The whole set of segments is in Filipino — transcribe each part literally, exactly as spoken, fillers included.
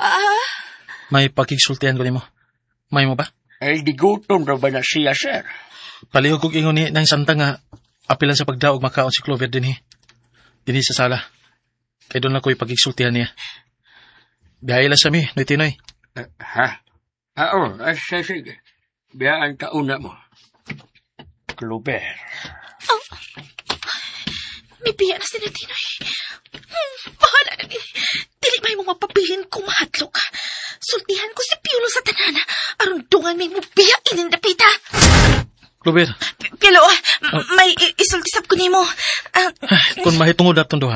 Ah? May pakigsultihan ko nimo. May mo ba? Ay, di gutom na ba na siya, sir? Palihog kong ingon ni nang santa nga apilan sa pagdaog makaon si Clover dinhi. Dinhi sa sala. Kay doon lang ko'y pagigsultihan niya. Biyahe lang sa mi, noy tinoy. Uh, ha? Ah, oh, ah, sige. Biyaan ka una mo. Clover. Oh. May biya na si Tinoy. Hmm, bahala na ni. Dili may mga papilin kung mahadlo ka. Sultihan ko si Piolo sa tanana. Aron dungan may mo biya inindapita. Clover. P- Piolo, oh. May isultisap ko nimo. Uh, Kung mahitungod atong duha.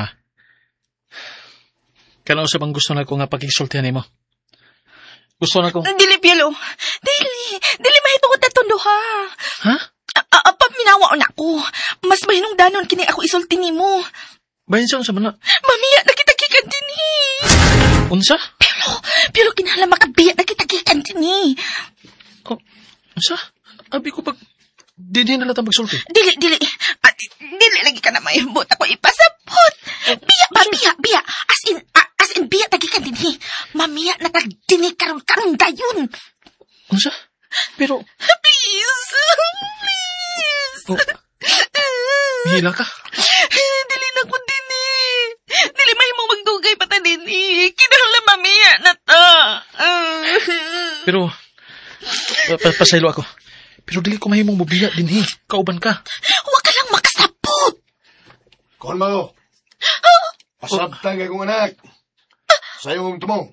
Kailan usab ang gusto na ko nga pagigsultihan nimo. Gusto na ko... Dili, Piolo. Dili. Dili mahitungod na tunduha. Ha? Uh, Paminawa na ako. Mas mahinungdanon kini ako isulti nimo. Bayan sa unsa man na? Mamiya na kita gikan dinhi. Unsa? Piolo, Piolo kinahanglan makabiya na kita gikan dinhi. Oh, unsa? Abi ko pag Didi na lang magsulti. Dili, dili. Ah, dili lagi ka na maibot ako ipasapot. Biya ba, biya, biya. As in, uh, as in, biya tagi ka dinhi. Mamiya na tagdini karon-karon dayon. Unsa? Pero... Please. Please. Oh. Hila ka? Dili na ko dinhi. Dili mahimong magdugay pa ta dinhi. Kinahanglan mamiya na ta. Pero... Pa pasaylo ako. Pero dili ko mahimong mobiya dinhi. Kauban ka. Huwag ka lang makasapot. Kon malo. Pasabtang kay kong anak. Sa'yo mong tumong.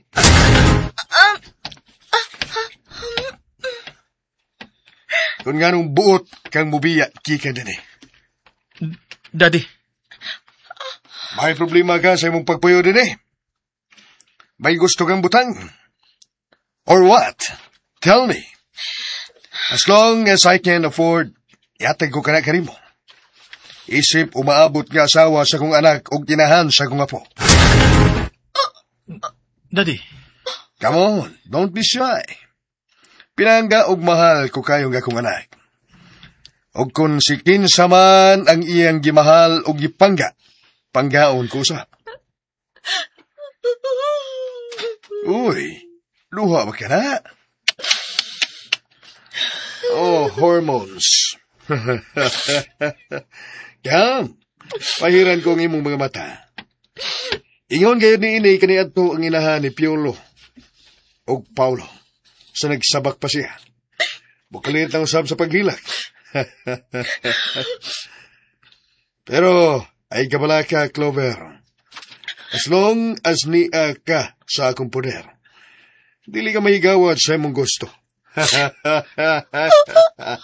Kung nga nung buot kang mobiya, kika din eh. Daddy. May problema ka sa imong pagpuyo din eh. May gusto kang butang. Or what? Tell me. As long as I can afford, yatag ko ka na kanimo. Isip umaabot nga asawa sa kong anak o tinahan sa kong apo. Daddy. Come on, don't be shy. Pinangga og mahal ko kayong akong anak. Og kung si kinsa man ang iyang gimahal og gipangga, panggaon ko sa. Uy, luha ba ka na? Oh, hormones. Yan, pahiran ko ang imong mga mata. Ingon kayo ni inay kaniadto ang inahan ni Piolo o Paulo. Sa nagsabak pa siya. Bukalit ang usab sa paghilak. Pero, ay kabala ka, Clover. As long as niya ka sa akong poder, dili ka mahigawad sa imong gusto.